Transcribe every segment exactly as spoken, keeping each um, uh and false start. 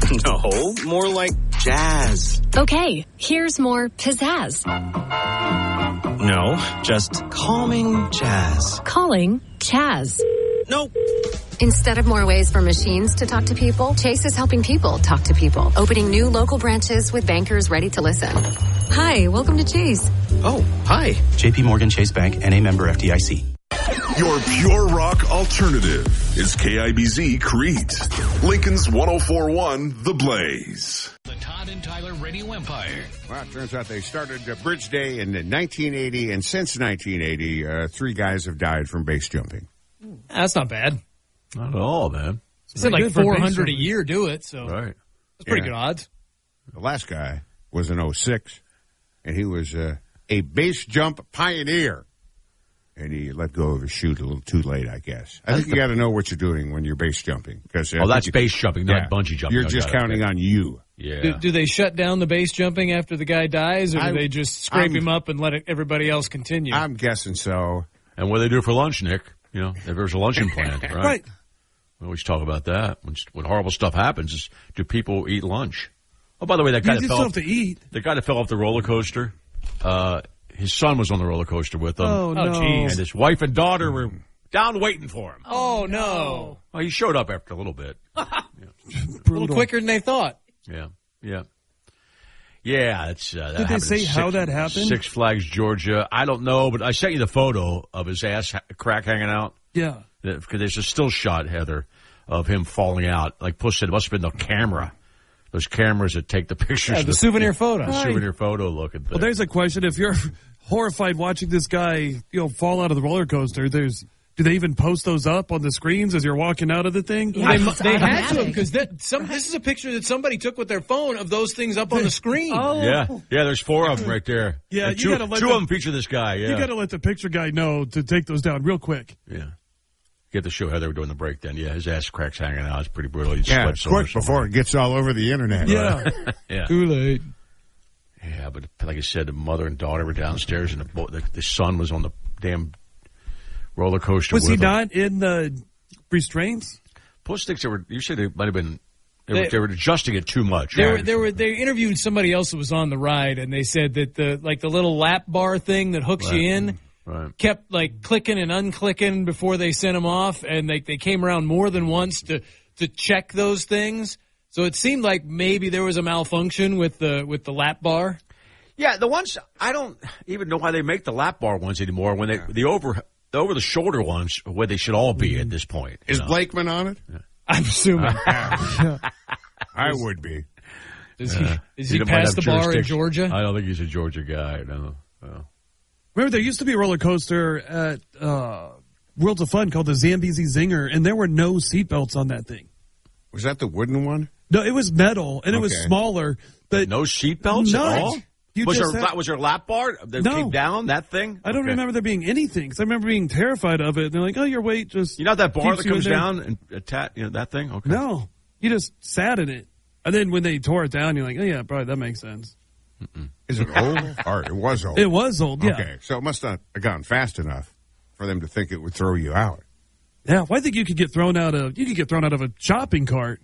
No, more like jazz. Okay, here's more pizzazz. No, just calming jazz. Calling Chaz. Nope. Instead of more ways for machines to talk to people, Chase is helping people talk to people, opening new local branches with bankers ready to listen. Hi, welcome to Chase. Oh, hi. J P Morgan Chase Bank, N A member F D I C. Your pure rock alternative is K I B Z Crete. Lincoln's one oh four point one The Blaze. The Todd and Tyler Radio Empire. Well, it turns out they started uh, Bridge Day in nineteen eighty, and since nineteen eighty, uh, three guys have died from base jumping. That's not bad. Not at all, man. It's said like four hundred a year do it, so right. That's pretty Yeah. good odds. The last guy was in oh six, and he was uh, a base jump pioneer. And he let go of his chute a little too late, I guess. I think you got to know what you're doing when you're base jumping. Because oh, that's you, base jumping, not yeah, bungee jumping. You're just counting on you. Yeah. Do, do they shut down the base jumping after the guy dies, or do I'm, they just scrape I'm, him up and let it, everybody else continue? I'm guessing so. And what do they do for lunch, Nick? You know, if there's a luncheon plan, right? Right. We always talk about that. When, when horrible stuff happens, is do people eat lunch? Oh, by the way, that guy you that just fell have to eat. The guy that fell off the roller coaster, uh, his son was on the roller coaster with him. Oh, no. And his wife and daughter were down waiting for him. Oh, no. Well, he showed up after a little bit. Yeah. A little quicker than they thought. Yeah, yeah. Yeah, it's. Uh, that Did they say Six, how that happened? Six Flags, Georgia. I don't know, but I sent you the photo of his ass ha- crack hanging out. Yeah. Because there's a still shot, Heather, of him falling out. Like Puss said, it must have been the camera. Those cameras that take the pictures. Yeah, the, the souvenir photo. The right. souvenir photo look at that. Well, there's a question. If you're horrified watching this guy, you know, fall out of the roller coaster, there's do they even post those up on the screens as you're walking out of the thing? Yeah, they, they had to because that some this is a picture that somebody took with their phone of those things up on the screen. Oh. Yeah, yeah. There's four of them right there. Yeah, and you two, gotta let two the, of them feature this guy. Yeah, you got to let the picture guy know to take those down real quick. Yeah. Get the show Heather doing the break then. Yeah, his ass cracks hanging out. It's pretty brutal. He's yeah, quick before it gets all over the internet. Yeah. Right? Yeah. Too late. Yeah, but like I said, the mother and daughter were downstairs, and the, the, the son was on the damn roller coaster. Was with he him. not in the restraints? Puss sticks. They were. You said they might have been. They, They- were, they were adjusting it too much. They were, they were they interviewed somebody else that was on the ride, and they said that the like the little lap bar thing that hooks Right. you in Right. kept like clicking and unclicking before they sent him off, and they they came around more than once to to check those things. So it seemed like maybe there was a malfunction with the with the lap bar. Yeah, the ones I don't even know why they make the lap bar ones anymore. When they the over the over the shoulder ones, where they should all be at this point. Is you know? Blakeman on it? Yeah. I'm assuming. I would be. Does he, Uh, is he might past have the bar in jurisdiction. Georgia? I don't think he's a Georgia guy. No. no. Remember, there used to be a roller coaster at uh, Worlds of Fun called the Zambezi Zinger, and there were no seatbelts on that thing. Was that the wooden one? No, it was metal, and it was Okay. smaller. But No seatbelts None. at all? You Was just there, had- was there a lap bar that No. came down, that thing? I don't Okay. remember there being anything, because I remember being terrified of it. They're like, oh, your weight just... You know that bar keeps that you in comes there. down and attack, you know, that thing? Okay. No, you just sat in it. And then when they tore it down, you're like, oh, yeah, probably that makes sense. Is it old? Or it was old? It was old, yeah. Okay, so it must not have gone fast enough for them to think it would throw you out. Yeah, well, I think you could get thrown out of you could get thrown out of a shopping cart.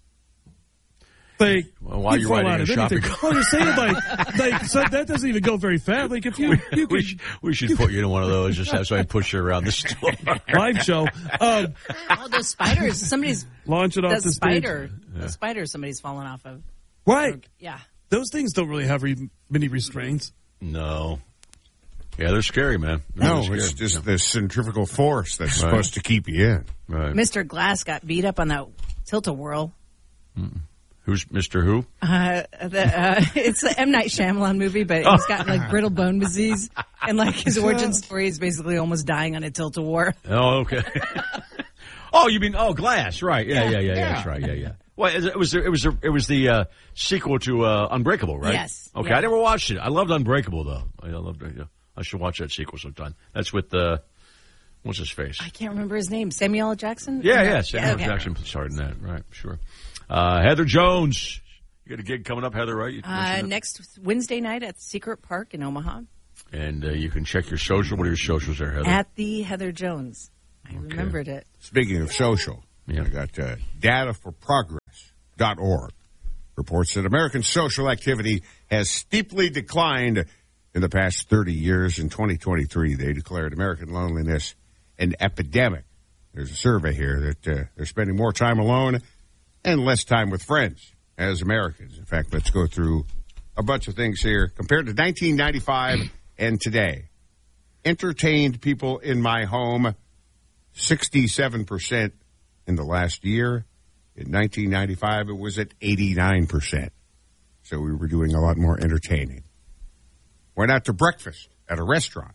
Like, Well, why are you'd you fall riding out a of shopping anything. cart? Well, you're saying like, like so that doesn't even go very fast. Like if you you we, could should, we should put you in one of those, just have somebody push you around the store. live show, um, Oh, those spiders. Somebody's launch it off the the stage. spider. The spider. Somebody's fallen off of. Right? Yeah. Those things don't really have re- many restraints. No. Yeah, they're scary, man. They're No, really it's scary. just the centrifugal force that's Right. supposed to keep you in. Right. Mister Glass got beat up on that tilt-a-whirl. Who's Mister Who? Uh, the, uh, it's the M. Night Shyamalan movie, but he's got like brittle bone disease, and like his origin story is basically almost dying on a tilt-a-whirl. Oh, okay. Oh, you mean oh, Glass? Right? Yeah, yeah, Yeah. yeah. yeah, Yeah. That's right. Yeah, yeah. Well, it was it was it was the uh, sequel to uh, Unbreakable, right? Yes. Okay, Yeah. I never watched it. I loved Unbreakable though. I loved it. Yeah. I should watch that sequel sometime. That's with uh, what's his face? I can't remember his name. Samuel L. Jackson? Yeah, No. yeah. Samuel okay. Jackson starred in that. Right, sure. Uh, Heather Jones. You got a gig coming up, Heather, right? You Uh, mentioned it? next Wednesday night at Secret Park in Omaha. And uh, you can check your social. What are your socials there, Heather? At the Heather Jones. I remembered it. Speaking of social, Yeah. I got uh, data for progress dot org. reports that American social activity has steeply declined in the past thirty years. In twenty twenty-three, they declared American loneliness an epidemic. There's a survey here that uh, they're spending more time alone and less time with friends as Americans. In fact, let's go through a bunch of things here. Compared to nineteen ninety-five and today, entertained people in my home, sixty-seven percent in the last year. In nineteen ninety-five, it was at eighty-nine percent. So we were doing a lot more entertaining. Went out to breakfast at a restaurant.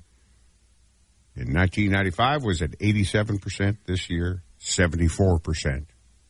In nineteen ninety-five, was at eighty-seven percent. This year, seventy-four percent.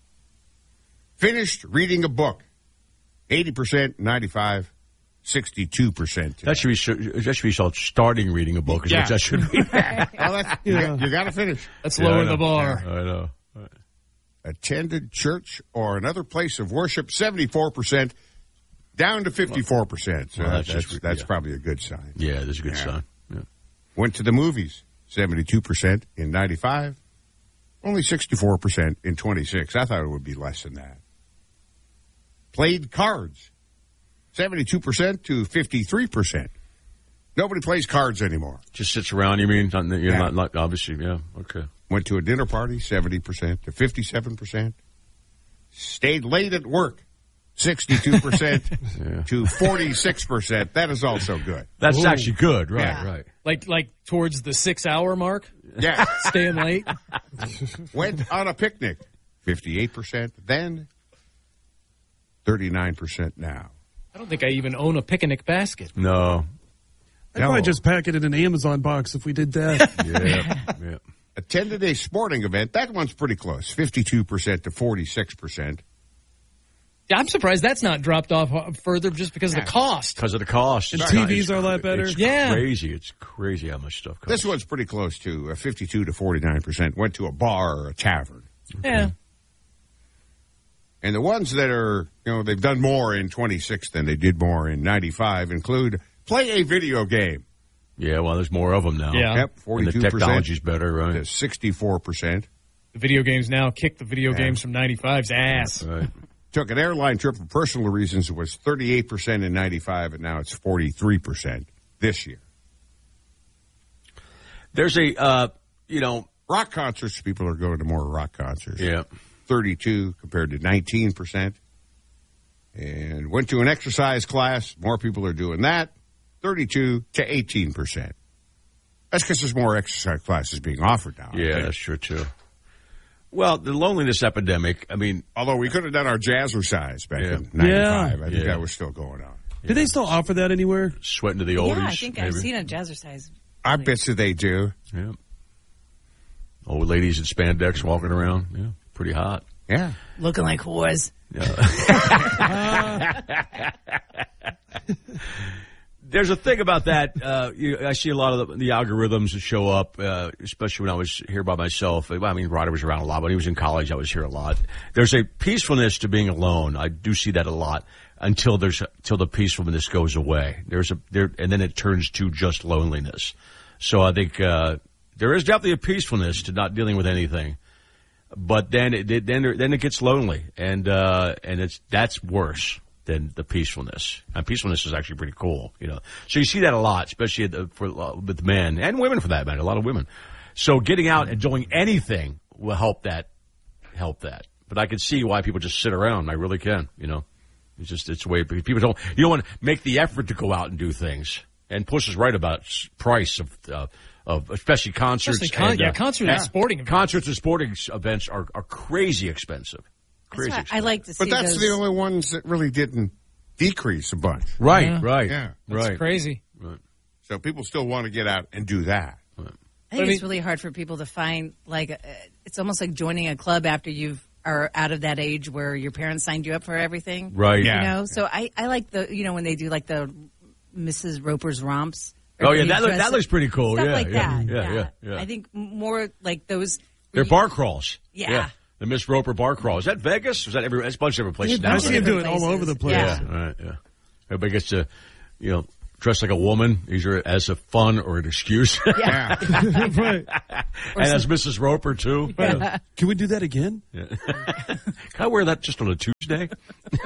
Finished reading a book, eighty percent, ninety-five, sixty-two percent. That should be that should be called starting reading a book. Is Yeah. what that should be. well, that's, you, got, you got to finish. Let's Yeah, lower I know. the bar. I know. Attended church or another place of worship, seventy-four percent, down to fifty-four percent. So Well, that's that's that's, just- that's yeah. probably a good sign. Yeah, that's a good Yeah. sign. Yeah. Went to the movies, seventy-two percent in ninety-five, only sixty-four percent in twenty-six. I thought it would be less than that. Played cards, seventy-two percent to fifty-three percent. Nobody plays cards anymore. Just sits around. You mean? Not, you're Yeah. not, not obviously. Yeah. Okay. Went to a dinner party, seventy percent to fifty-seven percent. Stayed late at work, sixty-two percent Yeah. to forty-six percent. That is also good. That's Ooh. actually good. Right. Yeah. Right. Like like towards the six hour mark, Yeah. staying late. Went on a picnic, fifty-eight percent then, thirty-nine percent now. I don't think I even own a picnic basket. No. I'd probably just pack it in an Amazon box if we did that. Yeah. Yeah. Attended a sporting event. That one's pretty close, fifty-two percent to forty-six percent. Yeah, I'm surprised that's not dropped off further just because of the cost. Because of the cost. And It's T not- Vs it's are a lot cra- better. It's Yeah. crazy. It's crazy how much stuff costs. This one's pretty close to uh, fifty-two to forty-nine percent. Went to a bar or a tavern. Yeah. And the ones that are, you know, they've done more in twenty-six than they did more in ninety-five include play a video game. Yeah, well, there's more of them now. Yeah. Yep, And the forty-two percent technology's better, to right? sixty-four percent. The video games now kick the video Yeah. games from ninety-five's ass. Right. Took an airline trip for personal reasons. It was thirty-eight percent in ninety-five, and now it's forty-three percent this year. There's a, uh, you know, Rock concerts, people are going to more rock concerts. yeah. thirty-two compared to nineteen percent. And went to an exercise class. More people are doing that. thirty-two to eighteen percent. That's because there's more exercise classes being offered now. I Yeah, think. that's true, too. Well, the loneliness epidemic, I mean, Although we could have done our jazzercise back Yeah. in ninety-five. Yeah. I think Yeah. that was still going on. Do they still offer that anywhere? sweating to the oldies. Yeah, I think I've maybe. seen a jazzercise. I bet you they do. Yeah. Old ladies in spandex walking around. Yeah, pretty hot. Yeah. Looking like whores. There's a thing about that. Uh, you, I see a lot of the, the algorithms that show up, uh, especially when I was here by myself. Well, I mean, Ryder was around a lot. When he was in college, I was here a lot. There's a peacefulness to being alone. I do see that a lot until there's until the peacefulness goes away. There's a there, and then it turns to just loneliness. So I think uh, there is definitely a peacefulness to not dealing with anything. But then it, it then then it gets lonely, and uh, and it's that's worse than the peacefulness. And peacefulness is actually pretty cool, you know. So you see that a lot, especially at the, for uh, with men and women for that matter. A lot of women. So getting out and doing anything will help that help that. But I can see why people just sit around. I really can, you know. It's just it's the way people don't. You don't want to make the effort to go out and do things. And Puss is right about s- price of. Uh, Of especially concerts, Especially con- and, yeah, uh, concerts and sporting events. Concerts and sporting events are, are crazy expensive. Crazy That's why expensive. I like to see But that's those. the only ones that really didn't decrease a bunch. Right, Yeah. right, Yeah. That's right. crazy. Right. So people still want to get out and do that. I think I mean- it's really hard for people to find, like, uh, it's almost like joining a club after you've are out of that age where your parents signed you up for everything. Right. You Yeah. know, so I, I like the, you know, when they do like the Missus Roper's romps. Oh, yeah, Everybody that look- that dresses- looks pretty cool. Stuff Yeah, like yeah, that. yeah, yeah, yeah. I think more like those. They're bar crawls. Yeah. The Miss Roper bar crawl. Is that Vegas? Or is that every? That's a bunch of different places Yeah, now. I see him different do it all places. over the place. Yeah. Yeah, right, yeah. Everybody gets to, you know, dress like a woman, either as a fun or an excuse. Yeah. Right. and as Missus Roper, too. Can we do that again? Can I wear that just on a Tuesday?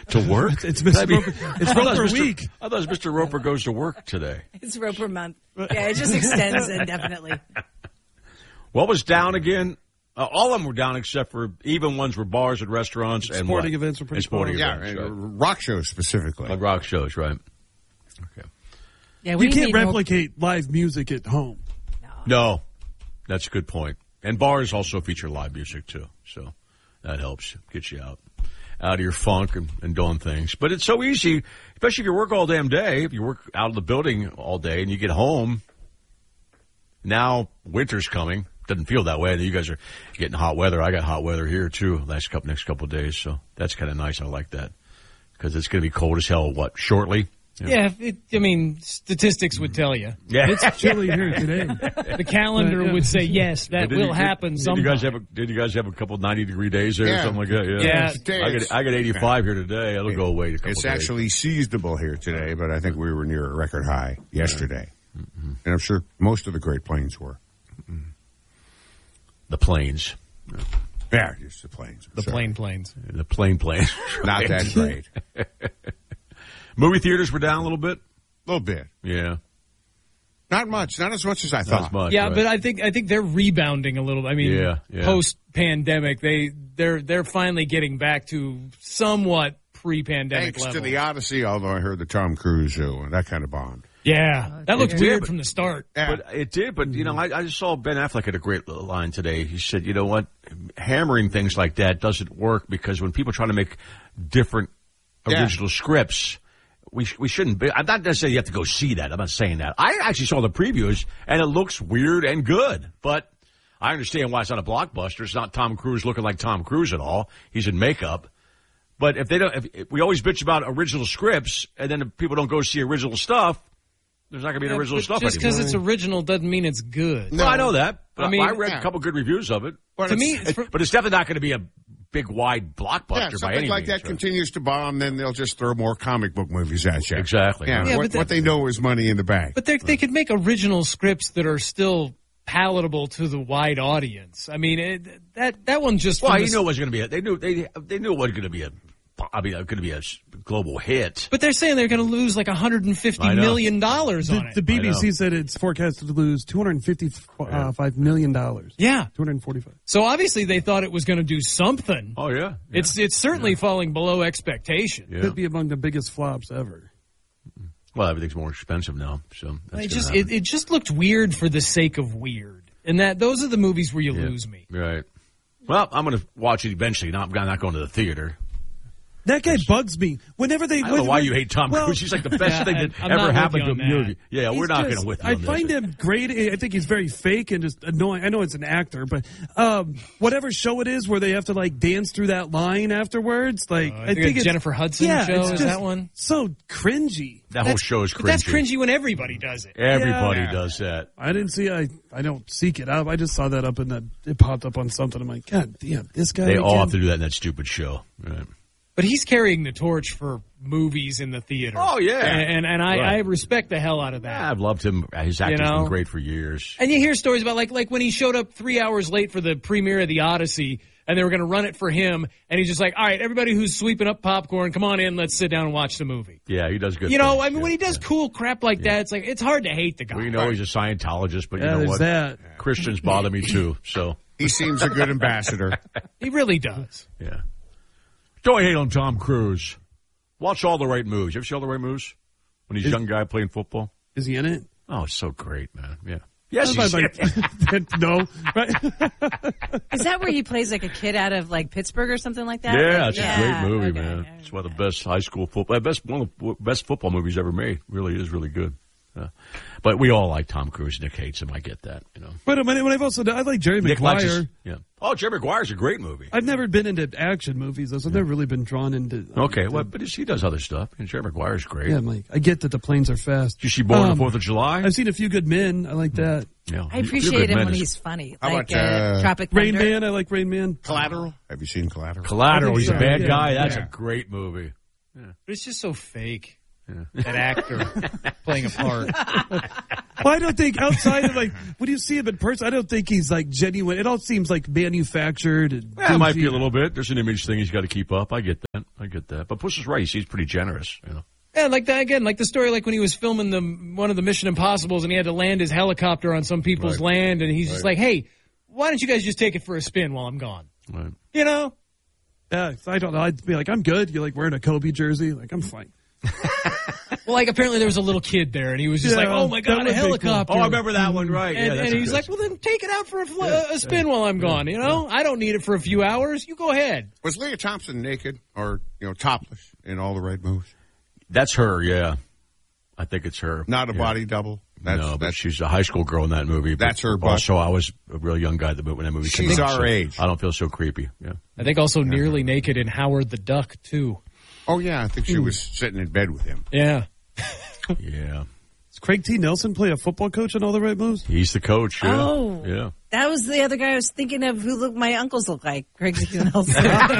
To work? It's Mister That'd be- Roper. It's I thought it Roper was Mister week. I thought it was Mister Roper goes to work today. It's Roper month. Yeah, it just extends indefinitely. What was down again? Uh, all of them were down except for even ones were bars and restaurants and Sporting what? events were pretty And sporting quiet. Yeah, events, uh, right. rock shows specifically. Like rock shows, right? Okay. Yeah, we You can't need more- replicate live music at home. No, that's a good point. And bars also feature live music too, so that helps get you out, out of your funk and, and doing things. But it's so easy, especially if you work all damn day. If you work out of the building all day and you get home, now winter's coming. Doesn't feel that way. You guys are getting hot weather. I got hot weather here too. Last couple next couple of days, so that's kind of nice. I like that because it's going to be cold as hell. What shortly? Yeah, it, I mean, statistics would tell you. Yeah. It's chilly here today. The calendar would say, yes, that Did will you- happen Did, did sometime. you guys have a Did you guys have a couple ninety degree days there Yeah. or something like that? Yeah. Yeah. Today I it's- got I got eighty-five here today. It'll go away in a couple It's days. actually seasonable here today, but I think we were near a record high yesterday. And I'm sure most of the Great Plains were. the planes, Yeah, just the plains. The Sorry. plane planes. the plane planes. Not that great. Movie theaters were down a little bit. A little bit. Yeah, Not much. Not as much as I not thought. as much. Yeah, right. but I think I think they're rebounding a little. I mean, Yeah, yeah. post pandemic, they they're they're finally getting back to somewhat pre-pandemic Thanks levels. to the Odyssey, although I heard the Tom Cruise show, and that kind of bombed. Yeah, that looked Yeah, weird but- from the start. Yeah. But it did. But you know, I, I just saw Ben Affleck had a great little line today. He said, "You know what? Hammering things like that doesn't work because when people try to make different Yeah. original scripts." We sh- we shouldn't be. I'm not necessarily you have to go see that. I'm not saying that. I actually saw the previews and it looks weird and good. But I understand why it's not a blockbuster. It's not Tom Cruise looking like Tom Cruise at all. He's in makeup. But if they don't, if, if we always bitch about original scripts and then if people don't go see original stuff, there's not going to be an Yeah, original but stuff just anymore. because it's original doesn't mean it's good. No, I know that. But I I mean- mean, I read Yeah. a couple good reviews of it. Well, To it's- me, it's It- for- but it's definitely not going to be a big, wide blockbuster yeah, by something any like means, that right? continues to bomb, then they'll just throw more comic book movies at you. Exactly. Yeah, Yeah, what, but that- what they know is money in the bank. But they they could make original scripts that are still palatable to the wide audience. I mean, it, that that one just Well, from you the- knew it was going to be a. They knew they they knew it was going to be a. I mean, going to be a s- global hit. But they're saying they're going to lose like one hundred fifty I know. million dollars on The, it. the B B C I know. said it's forecasted to lose two hundred fifty-five million dollars. Yeah. two hundred forty-five. So obviously they thought it was going to do something. Oh yeah, yeah. It's it's certainly falling below expectation. Yeah. Could be among the biggest flops ever. Well, everything's more expensive now, so that's It gonna just happen. it, it just looked weird for the sake of weird. And that those are the movies where you Yeah. lose me. Right. Well, I'm going to watch it eventually. Not, I'm not going to the theater. That guy bugs me. Whenever they, I don't know why you hate Tom well, Cruise. He's like the best Yeah, thing I- that I'm ever not with happened you to a on that. movie. Yeah, He's we're not just- going to with you I on this. find him great. I think he's very fake and just annoying. I know it's an actor, but um, whatever show it is where they have to like dance through that line afterwards, like Uh, I I, think think it's it's Jennifer Hudson yeah, show, it's is just that one? So cringy. That whole show is cringy. But that's cringy when everybody does it. Everybody Yeah. does that. I didn't see. I I don't seek it out. I just saw that up in that. It popped up on something. I'm like, God damn, this guy. They all again? have to do that in that stupid show. Right. But he's carrying the torch for movies in the theater. Oh, yeah. And and, and I, Right. I respect the hell out of that. Yeah, I've loved him. His acting's know? been great for years. And you hear stories about like like when he showed up three hours late for the premiere of the Odyssey, and they were going to run it for him, and he's just like, "All right, everybody who's sweeping up popcorn, come on in, let's sit down and watch the movie." Yeah, he does good. You know, things. I mean, Yeah, when he does yeah. cool crap like that, it's like it's hard to hate the guy. We know he's a Scientologist, but Yeah, you know there's what? that. Christians bother me too. So He seems a good ambassador. He really does. yeah, don't hate on Tom Cruise. Watch All the Right Moves. You ever see All the Right Moves? When he's a Is- young guy playing football. Is he in it? Oh, it's so great, man. Yeah. Yes, That's he's like- no. Right? Is that where he plays like a kid out of like Pittsburgh or something like that? Yeah, Like, it's yeah. a great movie, Okay. man. It's one of the best high school football, best one of the best football movies ever made. Really is really good. Yeah. But we all like Tom Cruise. Nick hates him. I get that. You know. But when, when I've also done, I like Jerry Nick likes his- Maguire. yeah. Oh, Jerry Maguire's a great movie. I've never been into action movies, though, so I've never really been drawn into. Okay, into- well, but he does other stuff. And Jerry Maguire's great. Yeah, I'm like, I get that the planes are fast. Did you see Born on Um, the Fourth of July? I've seen A Few Good Men. I like that. Yeah. I Few appreciate Good him Men when is- he's funny. How like about, uh, uh, Tropic Rain Thunder. Man. I like Rain Man. Collateral? Have you seen Collateral? Collateral. He's a so, bad yeah. guy. That's Yeah. a great movie. But it's just so fake. That actor playing a part. Well, I don't think outside of like when you see him in person, I don't think he's like genuine. It all seems like manufactured. And yeah, it might be a little bit. There's an image thing he's got to keep up. I get that. I get that. But Puss is right. He seems pretty generous. You know. Yeah, like that again, like the story, like when he was filming the one of the Mission Impossibles, and he had to land his helicopter on some people's Right. land, and he's Right. just like, "Hey, why don't you guys just take it for a spin while I'm gone?" Right. You know. Yeah, I don't know. I'd be like, I'm good. You're like wearing a Kobe jersey. Like, I'm fine. Well, like apparently there was a little kid there, and he was just Yeah, like, "Oh my that god, would a be cool. helicopter!" Oh, I remember that one, right? And, yeah, that's and he's good. like, "Well, then take it out for a, fl- a spin while I'm gone." You know, I don't need it for a few hours. You go ahead. Was Leah Thompson naked or, you know, topless in All the Right Moves? That's her, yeah. I think it's her. Not a yeah. body double? That's, no, but that's, she's a high school girl in that movie. That's but her butt. Also, I was a real young guy when that movie came She's out. our so age. I don't feel so creepy. Yeah. I think also nearly naked in Howard the Duck too. oh, yeah, I think she was sitting in bed with him. Yeah. Yeah. Does Craig T. Nelson play a football coach in All the Right Moves? He's the coach. Yeah. Oh. Yeah. That was the other guy I was thinking of who look my uncles look like. Craig T. Nelson.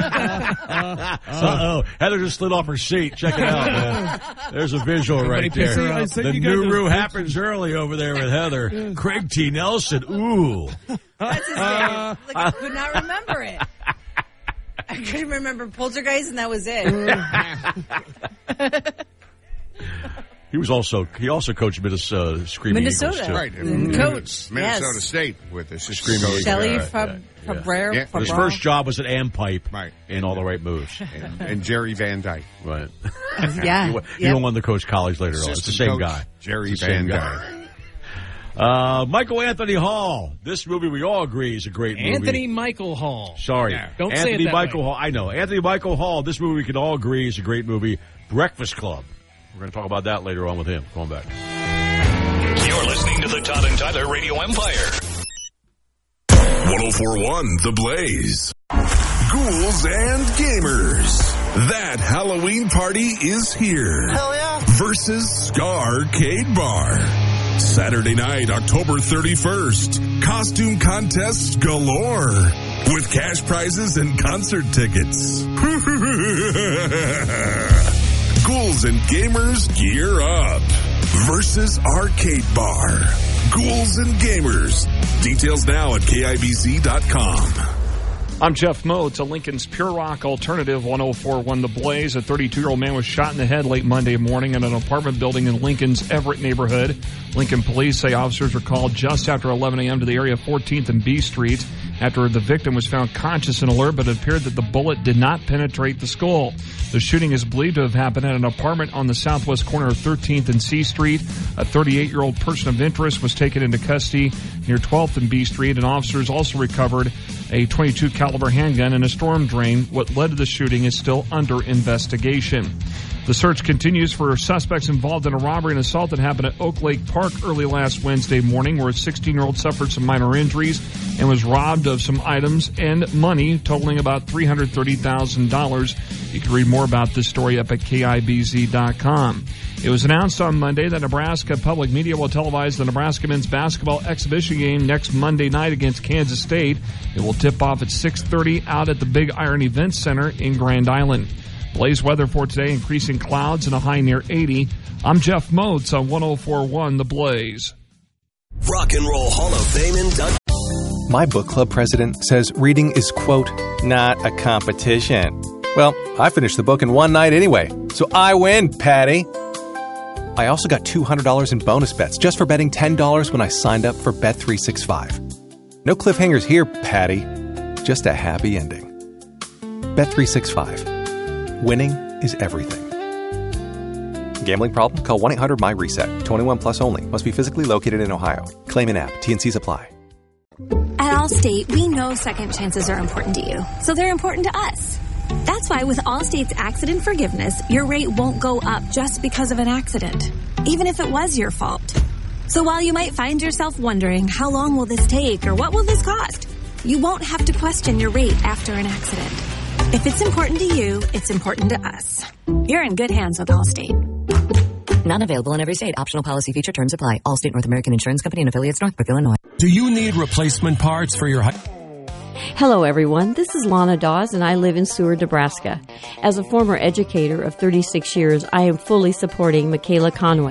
Uh-oh. Heather just slid off her seat. Check it out, man. There's a visual right pick there. her up. I sent The you guys those Nuru pictures. happens early over there with Heather. Craig T. Nelson. Ooh. That's his name. Like, I could not remember it. I couldn't remember Poltergeist, and that was it. He was also he also coached Minnesota uh, Screaming Minnesota. Eagles, too. Right. Mm. Coach, Minnesota yes. State with us. Screaming Coach, Eagles. Shelley Yeah, Fab- yeah, yeah. Fabrera. Yeah. His Fabra. first job was at Ampipe Right. in All the Right Moves. and, and Jerry Van Dyke. Right. Yeah. He went Yep. on to coach college later on. It's the Assistant same coach, guy. Jerry It's the same Van guy. Dyke. Uh, Michael Anthony Hall. This movie we all agree is a great movie. Anthony Michael Hall. Sorry. Yeah. Don't say Anthony it that Michael way. Hall. I know. Anthony Michael Hall. This movie we can all agree is a great movie. Breakfast Club. We're going to talk about that later on with him. Going back. You're listening to the Todd and Tyler Radio Empire. ten forty-one The Blaze. Ghouls and Gamers. That Halloween party is here. Hell yeah. Versus Scarcade Bar. Saturday night, October thirty-first. Costume contests galore. With cash prizes and concert tickets. Ghouls and Gamers gear up. Versus Arcade Bar. Ghouls and Gamers. Details now at K I B Z dot com. I'm Jeff Moats, a Lincoln's Pure Rock Alternative ten forty-one The Blaze. A thirty-two-year-old man was shot in the head late Monday morning in an apartment building in Lincoln's Everett neighborhood. Lincoln police say officers were called just after eleven a.m. to the area of fourteenth and B Street after the victim was found conscious and alert, but it appeared that the bullet did not penetrate the skull. The shooting is believed to have happened at an apartment on the southwest corner of thirteenth and C Street. A thirty-eight-year-old person of interest was taken into custody near twelfth and B Street, and officers also recovered a twenty-two caliber handgun and a storm drain. What led to the shooting is still under investigation. The search continues for suspects involved in a robbery and assault that happened at Oak Lake Park early last Wednesday morning, where a sixteen-year-old suffered some minor injuries and was robbed of some items and money totaling about three hundred thirty thousand dollars. You can read more about this story up at K I B Z dot com. It was announced on Monday that Nebraska Public Media will televise the Nebraska men's basketball exhibition game next Monday night against Kansas State. It will tip off at six thirty out at the Big Iron Events Center in Grand Island. Blaze weather for today, increasing clouds and a high near eighty. I'm Jeff Moats on ten forty-one The Blaze. Rock and Roll Hall of Fame induct. My book club president says reading is, quote, not a competition. Well, I finished the book in one night anyway, so I win, Patty. I also got two hundred dollars in bonus bets just for betting ten dollars when I signed up for Bet three sixty-five. No cliffhangers here, Patty. Just a happy ending. Bet three sixty-five. Winning is everything. Gambling problem? Call one eight hundred my reset. twenty-one plus only. Must be physically located in Ohio. Claim an app. T N Cs apply. At Allstate, we know second chances are important to you, so they're important to us. That's why with Allstate's accident forgiveness, your rate won't go up just because of an accident, even if it was your fault. So while you might find yourself wondering, how long will this take or what will this cost? You won't have to question your rate after an accident. If it's important to you, it's important to us. You're in good hands with Allstate. Not available in every state. Optional policy feature terms apply. Allstate North American Insurance Company and affiliates, Northbrook, Illinois. Do you need replacement parts for your... Hi- Hello, everyone. This is Lana Dawes, and I live in Seward, Nebraska. As a former educator of thirty-six years, I am fully supporting Michaela Conway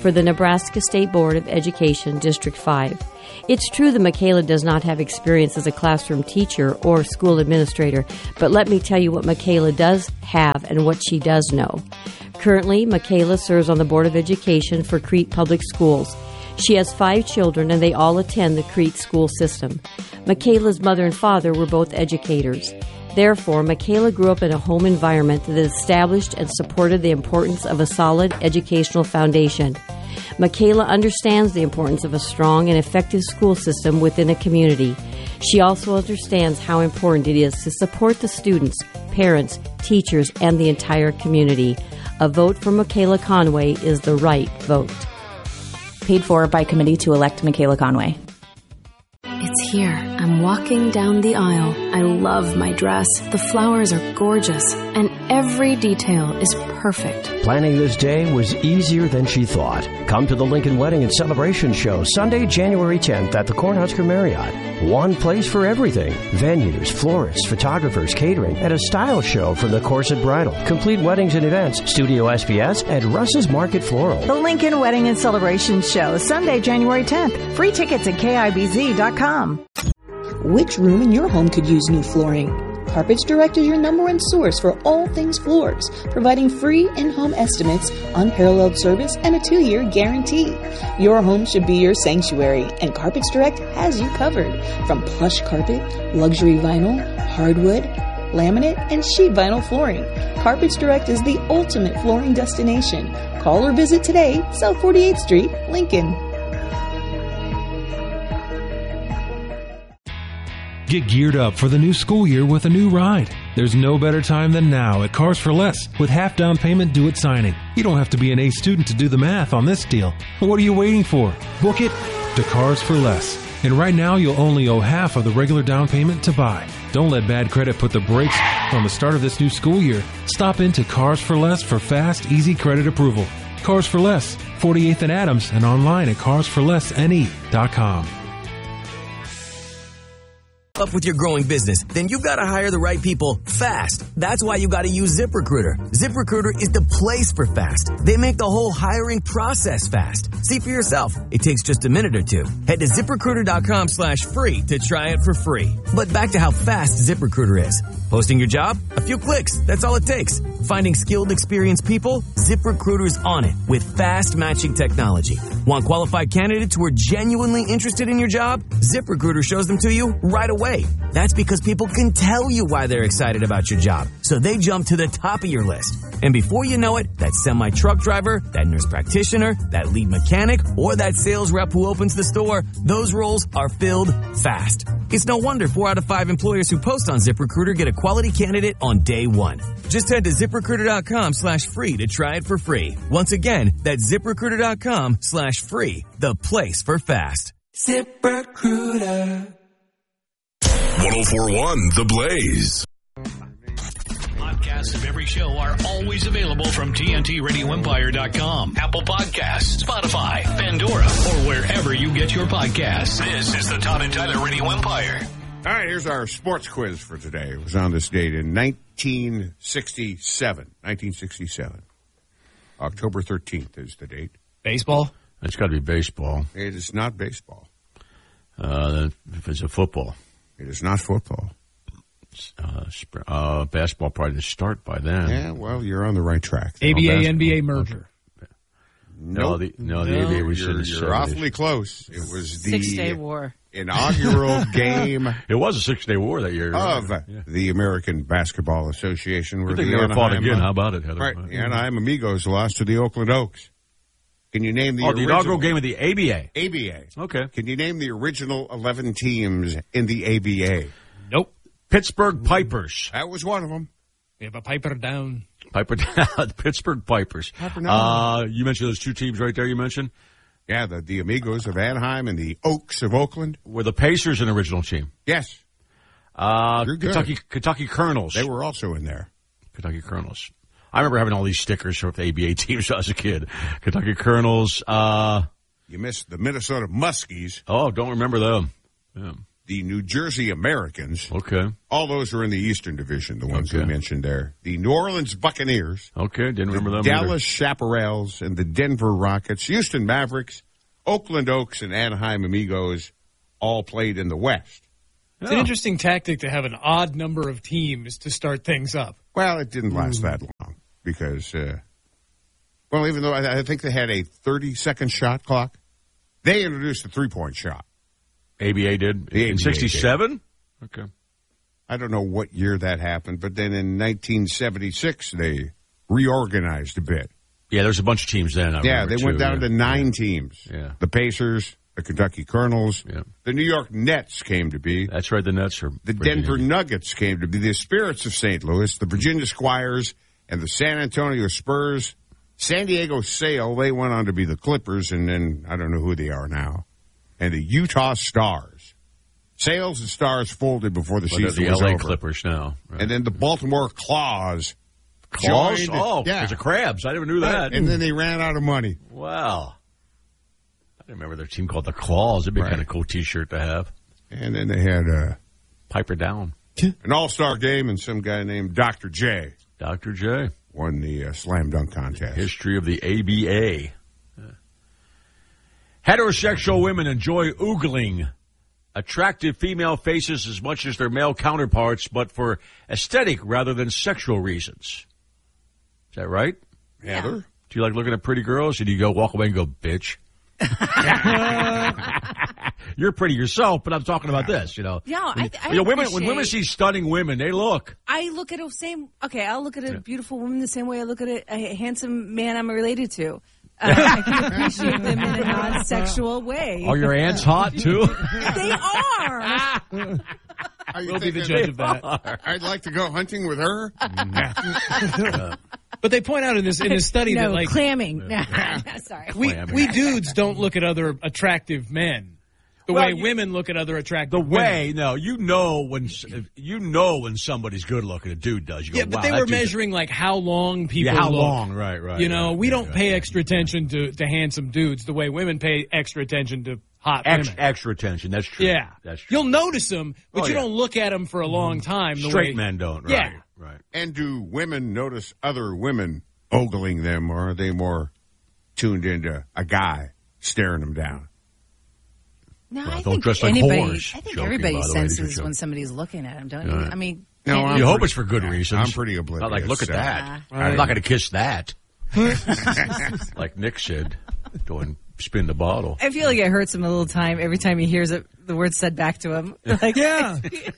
for the Nebraska State Board of Education, District five. It's true that Michaela does not have experience as a classroom teacher or school administrator, but let me tell you what Michaela does have and what she does know. Currently, Michaela serves on the Board of Education for Crete Public Schools. She has five children, and they all attend the Crete school system. Michaela's mother and father were both educators. Therefore, Michaela grew up in a home environment that established and supported the importance of a solid educational foundation. Michaela understands the importance of a strong and effective school system within a community. She also understands how important it is to support the students, parents, teachers, and the entire community. A vote for Michaela Conway is the right vote. Paid for by committee to elect Michaela Conway. It's here. I'm walking down the aisle. I love my dress. The flowers are gorgeous, and every detail is perfect. Planning this day was easier than she thought. Come to the Lincoln Wedding and Celebration Show Sunday, January tenth at the Cornhusker Marriott. One place for everything. Venues, florists, photographers, catering, and a style show from the Corset Bridal. Complete weddings and events. Studio S B S at Russ's Market Floral. The Lincoln Wedding and Celebration Show Sunday, January tenth. Free tickets at K I B Z dot com. Which room in your home could use new flooring? Carpets Direct is your number one source for all things floors, providing free in-home estimates, unparalleled service, and a two-year guarantee. Your home should be your sanctuary, and Carpets Direct has you covered. From plush carpet, luxury vinyl, hardwood, laminate, and sheet vinyl flooring, Carpets Direct is the ultimate flooring destination. Call or visit today, South forty-eighth Street, Lincoln. Get geared up for the new school year with a new ride. There's no better time than now at Cars for Less with half down payment due at signing. You don't have to be an A student to do the math on this deal. What are you waiting for? Book it to Cars for Less. And right now you'll only owe half of the regular down payment to buy. Don't let bad credit put the brakes on the start of this new school year. Stop into Cars for Less for fast, easy credit approval. Cars for Less, forty-eighth and Adams, and online at cars for less n e dot com. Up with your growing business, then you've got to hire the right people fast. That's why you got to use ZipRecruiter. ZipRecruiter is the place for fast. They make the whole hiring process fast. See for yourself. It takes just a minute or two. Head to ZipRecruiter.com slash free to try it for free. But back to how fast ZipRecruiter is. Posting your job? A few clicks. That's all it takes. Finding skilled, experienced people? ZipRecruiter's on it with fast matching technology. Want qualified candidates who are genuinely interested in your job? ZipRecruiter shows them to you right away. That's because people can tell you why they're excited about your job, so they jump to the top of your list. And before you know it, that semi-truck driver, that nurse practitioner, that lead mechanic, or that sales rep who opens the store, those roles are filled fast. It's no wonder four out of five employers who post on ZipRecruiter get a quality candidate on day one. Just head to ZipRecruiter.com slash free to try it for free. Once again, that's ZipRecruiter.com slash free, the place for fast. ZipRecruiter. one oh four point one The Blaze. Podcasts of every show are always available from T N T Radio Empire dot com, Apple Podcasts, Spotify, Pandora, or wherever you get your podcasts. This is the Todd and Tyler Radio Empire. All right, here's our sports quiz for today. It was on this date in nineteen sixty-seven. nineteen sixty-seven. October thirteenth is the date. Baseball? It's got to be baseball. It is not baseball. Uh, if it's a football. It is not football. Uh, sp- uh, basketball probably to start by then. Yeah, well, you're on the right track. A B A N B A merger. No, the, no, the no, A B A was you're, you're awfully close. It was the Six-Day War. inaugural game. It was a Six-Day War that year. Of yeah. the American Basketball Association. Good thing they never fought again. How about it, Heather? Right. The Anaheim Amigos lost to the Oakland Oaks. Can you name the oh, original? the inaugural game of the A B A? A B A. Okay. Can you name the original eleven teams in the A B A? Nope. Pittsburgh Pipers. That was one of them. We have a Piper down. Piper down. The Pittsburgh Pipers. Piper down. Uh, you mentioned those two teams right there you mentioned? Yeah, the, the Amigos of Anaheim and the Oaks of Oakland. Were the Pacers an original team? Yes. Uh, You're good. Kentucky, Kentucky Colonels. They were also in there. Kentucky Colonels. I remember having all these stickers for the A B A teams when I was a kid. Kentucky Colonels. Uh, you missed the Minnesota Muskies. Oh, don't remember them. Yeah. the New Jersey Americans. Okay. All those are in the Eastern Division, the ones Okay. we mentioned there. The New Orleans Buccaneers. Okay, didn't remember the them Dallas either. Chaparrals and the Denver Rockets, Houston Mavericks, Oakland Oaks, and Anaheim Amigos all played in the West. It's an interesting tactic to have an odd number of teams to start things up. Well, it didn't last that long because, uh, well, even though I, I think they had a thirty-second shot clock, they introduced a three-point shot. A B A did? The In sixty-seven? Okay. I don't know what year that happened, but then in nineteen seventy-six, they reorganized a bit. Yeah, there's a bunch of teams then. I yeah, remember, they went too, down yeah. to nine teams. Yeah. The Pacers, the Kentucky Colonels, Yeah. the New York Nets came to be. That's right, the Nets are. The Virginia. Denver Nuggets came to be. The Spirits of Saint Louis, the Virginia Squires, and the San Antonio Spurs. San Diego Sail, they went on to be the Clippers, and then I don't know who they are now. And the Utah Stars. Sails and Stars folded before the Well, they're season the was L A over. Clippers now. Right. And then the Baltimore Claws. Claws? joined- Oh, yeah. there's a Crabs. I never knew that. And then they ran out of money. Wow. I remember their team called the Claws. It'd be a Right. kind of cool T-shirt to have. And then they had uh, Piper Down. an all-star game, and some guy named Doctor J Doctor J. won the uh, slam dunk contest. History of the A B A. Heterosexual women enjoy oogling attractive female faces as much as their male counterparts, but for aesthetic rather than sexual reasons. Is that right? Heather? Do you like looking at pretty girls, or do you go walk away and go, bitch? You're pretty yourself, but I'm talking about this, you know. Yeah, I- When- I you know, women, when appreciate- women see stunning women, they look. I look at a same. Okay, I'll look at a beautiful woman the same way I look at a, a handsome man I'm related to. Uh, I can appreciate them in a non-sexual way. Are your aunts hot, too? They are. Are you We'll be the thinking- judge of that. I'd like to go hunting with her. But they point out in this in this study no, that like clamming. Sorry. we we dudes don't look at other attractive men the Well, way you- women look at other attractive The women. way, no, you know when you know when somebody's good looking. A dude does. You go, Yeah, but wow, they that were dude- measuring like how long people Yeah, how look. long? Right, right. You know, right, we yeah, don't yeah. pay extra attention to, to handsome dudes the way women pay extra attention to hot Extra, women. extra attention. That's true. Yeah, that's true. You'll notice them, but Oh, you yeah. don't look at them for a long time. The Straight way, men don't. Right, Yeah. right. And do women notice other women ogling them, or are they more tuned into a guy staring them down? No, Well, I don't think dress like anybody. whores. I think Joking, everybody by the way, these are senses jokes. when somebody's looking at them, don't Yeah. you? I mean, No, can't I'm You you- hope pretty- it's for good yeah, reasons. I'm pretty oblivious. Not like, look at so- that. Uh, I'm not going to kiss that. Like Nick said, go and spin the bottle. I feel like it hurts him a little time every time he hears it, the word said back to him. Like, Yeah.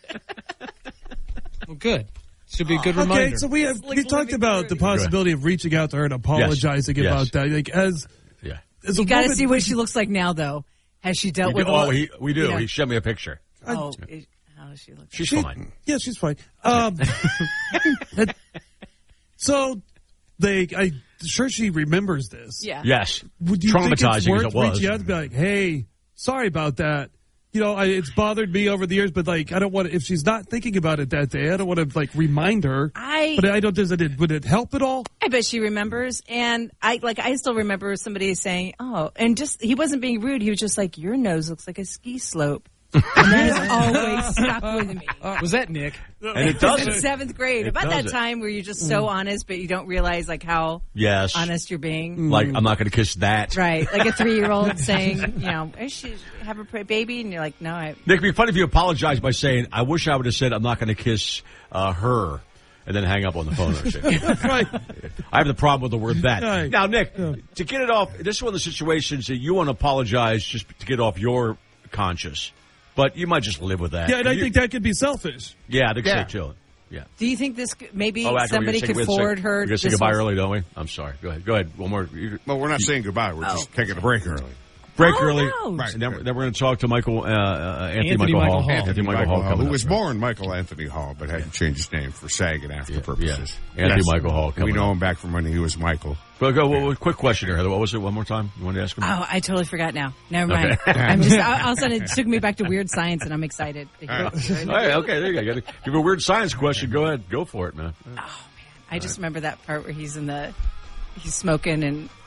Well, good. Should be a good Okay, reminder. so we have like we talked living about the possibility of reaching out to her and apologizing Yes. about that. Like as Yeah. as you a got to woman, see what she looks like now, though. Has she dealt We with do, all? oh, he, we do. Yeah. He sent me a picture. Oh, it- how does she look? She's She- fine. Yeah, she's fine. Um, that- so they, I'm sure she remembers this. Yeah. Yes. Would you think it's Traumatizing worth as it was. reaching out to be like, hey, sorry about that. You know, I, it's bothered me over the years, but like, I don't want to, if she's not thinking about it that day, I don't want to like remind her. I- but I don't, does it, would it help at all? I bet she remembers, and I like. I still remember somebody saying, "Oh," and just he wasn't being rude. He was just like, "Your nose looks like a ski slope," and that has always stuck with me. Was that Nick? And it In doesn't. seventh grade, It about that doesn't. time where you're just so honest, but you don't realize like how Yes. honest you're being. Like, I'm not going to kiss that. Right, like a three-year-old saying, you know, I should have a pre- baby, and you're like, no, I. Nick, it'd be funny if you apologized by saying, I wish I would have said I'm not going to kiss uh, her, and then hang up on the phone. Or something. Right. I have the problem with the word that. Right. Now, Nick, to get it off, this is one of the situations that you want to apologize just to get off your conscience. But you might just live with that. Yeah, and I You- think that could be selfish. Yeah, I think Yeah. so, too. Yeah. Do you think this could- maybe Oh, actually, somebody we're gonna could say- we're gonna forward say- her? We're going to say this goodbye was- early, don't we? I'm sorry. Go ahead. Go ahead. One more. You- Well, we're not saying goodbye. We're just Oh. taking a break early. Break Oh, early. no. Right. And then, then we're going to talk to Michael, uh, uh, Anthony, Anthony Michael, Michael Hall. Hall. Anthony Michael Hall, coming who up, was right. born Michael Anthony Hall, but had to change his name for SAG and AFTRA Yeah, purposes. yeah. Anthony Michael Hall We coming know up. him back from when he was Michael. Well, go, well, well, quick question here, Heather. What was it? One more time? You wanted to ask him? Oh, I totally forgot now. Never mind. Okay. I'm just all all of a sudden it took me back to weird science, and I'm excited. To hear it. All right, okay, there you go. If you have a weird science question, go ahead. Go for it, man. I just remember that part where he's in the, he's smoking and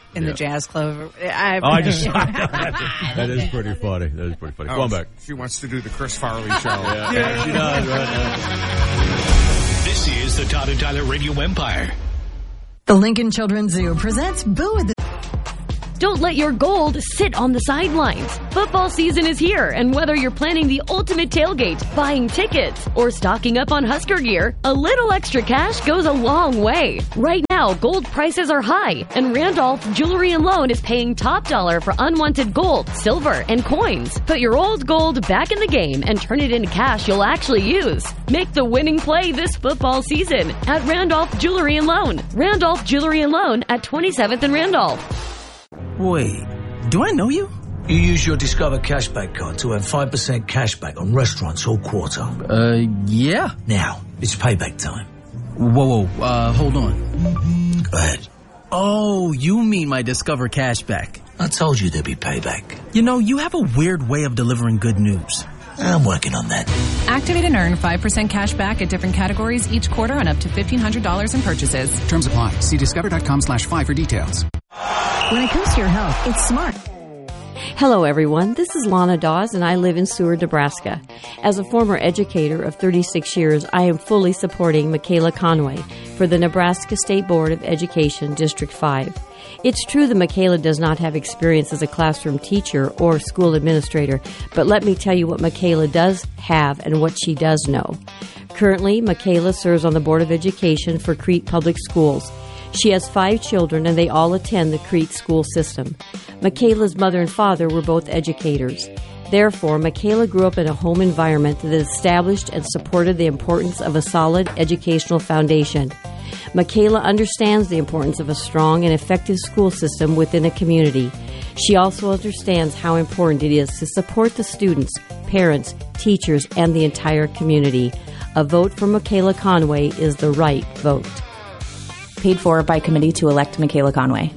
in Yeah. the jazz club. I, Oh, I just that is pretty funny. That is pretty funny. Come on back. She wants to do the Chris Farley show. Yeah, yeah, she does. Right? This is the Todd and Tyler Radio Empire. The Lincoln Children's Zoo presents Boo with the... Don't let your gold sit on the sidelines. Football season is here, and whether you're planning the ultimate tailgate, buying tickets, or stocking up on Husker gear, a little extra cash goes a long way. Right now, gold prices are high, and Randolph Jewelry and Loan is paying top dollar for unwanted gold, silver, and coins. Put your old gold back in the game and turn it into cash you'll actually use. Make the winning play this football season at Randolph Jewelry and Loan. Randolph Jewelry and Loan at twenty-seventh and Randolph. Wait, do I know you? You use your Discover Cashback card to have five percent cashback on restaurants all quarter. Uh, yeah. Now, it's payback time. Whoa, whoa, uh, hold on. Go ahead. Oh, you mean my Discover Cashback. I told you there'd be payback. You know, you have a weird way of delivering good news. I'm working on that. Activate and earn five percent cash back at different categories each quarter on up to fifteen hundred dollars in purchases. Terms apply. See discover.com slash five for details. When it comes to your health, it's smart. Hello, everyone. This is Lana Dawes, and I live in Seward, Nebraska. As a former educator of thirty-six years, I am fully supporting Michaela Conway for the Nebraska State Board of Education, District five. It's true that Michaela does not have experience as a classroom teacher or school administrator, but let me tell you what Michaela does have and what she does know. Currently, Michaela serves on the Board of Education for Crete Public Schools. She has five children, and they all attend the Crete school system. Michaela's mother and father were both educators. Therefore, Michaela grew up in a home environment that established and supported the importance of a solid educational foundation. Michaela understands the importance of a strong and effective school system within a community. She also understands how important it is to support the students, parents, teachers, and the entire community. A vote for Michaela Conway is the right vote. Paid for by committee to elect Michaela Conway.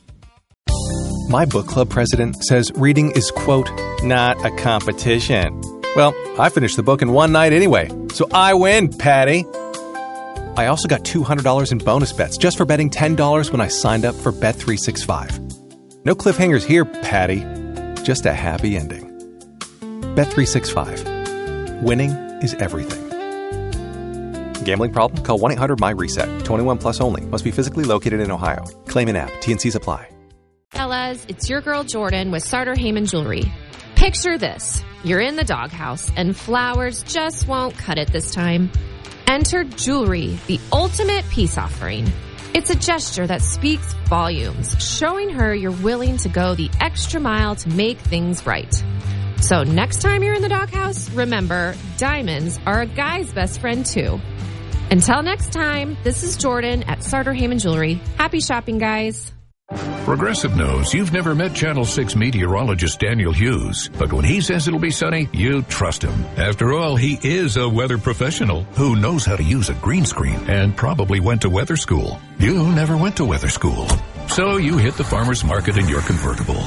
My book club president says reading is, quote, not a competition. Well, I finished the book in one night anyway, so I win, Patty. I also got two hundred dollars in bonus bets just for betting ten dollars when I signed up for Bet three sixty-five. No cliffhangers here, Patty. Just a happy ending. Bet three sixty-five. Winning is everything. Gambling problem? Call one eight hundred M Y reset. twenty-one plus only. Must be physically located in Ohio. Claim in app. T and C's apply. Fellas, it's your girl Jordan with Sartor Heyman Jewelry. Picture this. You're in the doghouse and flowers just won't cut it this time. Enter jewelry, the ultimate peace offering. It's a gesture that speaks volumes, showing her you're willing to go the extra mile to make things right. So next time you're in the doghouse, remember, diamonds are a guy's best friend too. Until next time, this is Jordan at Sartor Heyman Jewelry. Happy shopping, guys. Progressive knows you've never met Channel six meteorologist Daniel Hughes, but when he says it'll be sunny, you trust him. After all, he is a weather professional who knows how to use a green screen and probably went to weather school. You never went to weather school, so you hit the farmer's market in your convertible.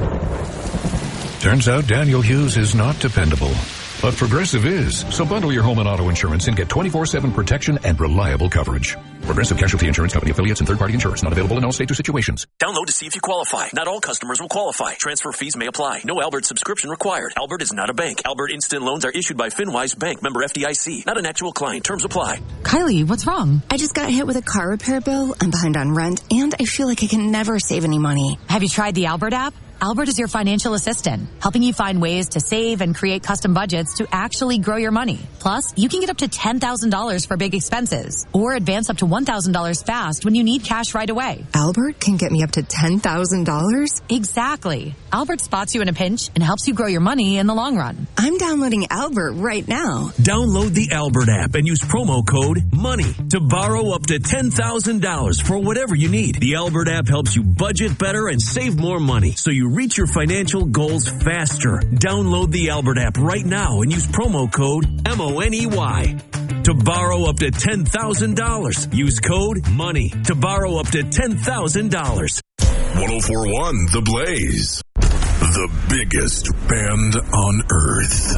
Turns out Daniel Hughes is not dependable. But Progressive is. So bundle your home and auto insurance and get twenty-four seven protection and reliable coverage. Progressive Casualty Insurance Company affiliates and third-party insurance not available in all states or situations. Download to see if you qualify. Not all customers will qualify. Transfer fees may apply. No Albert subscription required. Albert is not a bank. Albert Instant Loans are issued by FinWise Bank, member F D I C. Not an actual client. Terms apply. Kylie, what's wrong? I just got hit with a car repair bill. I'm behind on rent, and I feel like I can never save any money. Have you tried the Albert app? Albert is your financial assistant, helping you find ways to save and create custom budgets to actually grow your money. Plus, you can get up to ten thousand dollars for big expenses or advance up to one thousand dollars fast when you need cash right away. Albert can get me up to ten thousand dollars? Exactly. Albert spots you in a pinch and helps you grow your money in the long run. I'm downloading Albert right now. Download the Albert app and use promo code MONEY to borrow up to ten thousand dollars for whatever you need. The Albert app helps you budget better and save more money, so you reach your financial goals faster. Download the Albert app right now and use promo code M O N E Y to borrow up to ten thousand dollars. Use code MONEY to borrow up to ten thousand dollars. one oh four point one The Blaze. The biggest band on earth.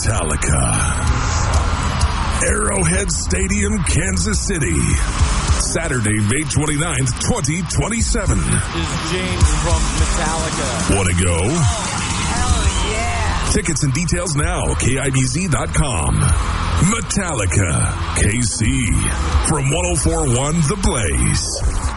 Metallica. Arrowhead Stadium, Kansas City. Saturday, May twenty-ninth, twenty twenty-seven. This is James from Metallica. Want to go? Hell yeah! Tickets and details now, K I B Z dot com. Metallica, K C, from one oh four point one The Blaze.